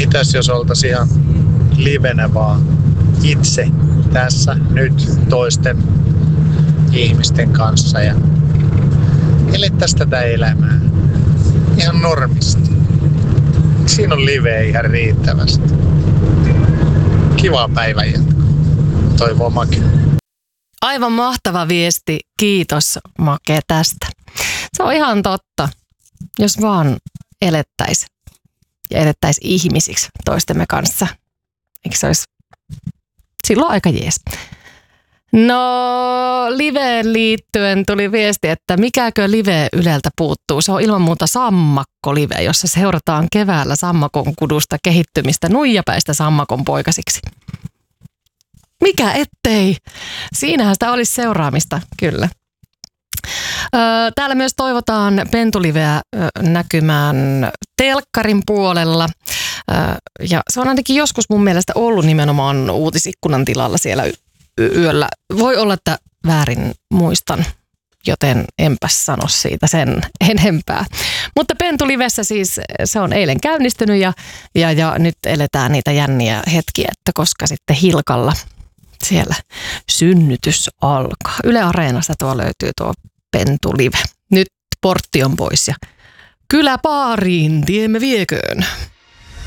Mitäs jos oltaisiin ihan livenä vaan itse tässä nyt toisten ihmisten kanssa ja elettäisiin tätä elämää ihan normisti. Siinä on live ihan riittävästi. Kivaa päivän jatkoa. Toivoo Make. Aivan mahtava viesti. Kiitos Make tästä. Se on ihan totta. Jos vaan elettäisiin ja elettäisiin ihmisiksi toistemme kanssa. Eikö se olisi silloin aika jees? No, liveen liittyen tuli viesti, että mikäkö live Yleltä puuttuu. Se on ilman muuta Sammakko-live, jossa seurataan keväällä sammakon kudusta kehittymistä nuijapäistä sammakon poikasiksi. Mikä ettei? Siinähän sitä olisi seuraamista, kyllä. Täällä myös toivotaan Pentuliveä näkymään telkkarin puolella. Ja se on ainakin joskus mun mielestä ollut nimenomaan uutisikkunan tilalla siellä yöllä. Voi olla, että väärin muistan, joten enpäs sano siitä sen enempää. Mutta Pentulivessä siis se on eilen käynnistynyt ja nyt eletään niitä jänniä hetkiä, että koska sitten Hilkalla siellä synnytys alkaa. Yle Areenasta tuo löytyy tuo Pentulive. Nyt portti on pois ja kyläpaariin tiemme vieköön.